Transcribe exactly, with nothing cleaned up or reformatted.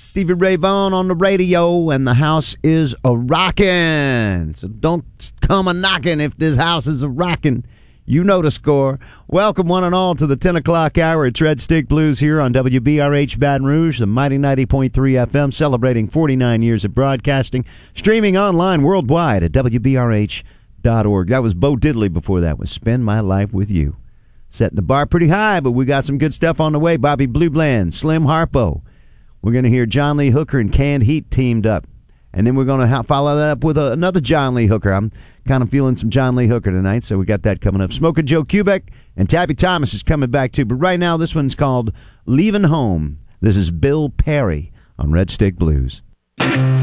Stevie Ray Vaughan on the radio, and the house is a rockin'. So don't come a knockin' if this house is a rockin'. You know the score. Welcome one and all to the ten o'clock hour at Red Stick Blues here on W B R H Baton Rouge, the mighty ninety point three F M, celebrating forty-nine years of broadcasting, streaming online worldwide at W B R H dot org. That was Bo Diddley before that was Spend My Life With You. Setting the bar pretty high, but we got some good stuff on the way. Bobby Blue Bland, Slim Harpo. We're going to hear John Lee Hooker and Canned Heat teamed up. And then we're going to ha- follow that up with a, another John Lee Hooker. I'm kind of feeling some John Lee Hooker tonight, so we got that coming up. Smoking Joe Kubek and Tabby Thomas is coming back too. But right now, this one's called Leaving Home. This is Bill Perry on Red Stick Blues.